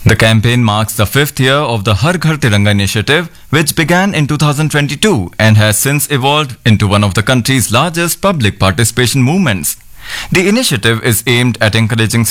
The campaign marks the fifth year of the Har Ghar Tiranga initiative, which began in 2022 and has since evolved into one of the country's largest public participation movements. The initiative is aimed at encouraging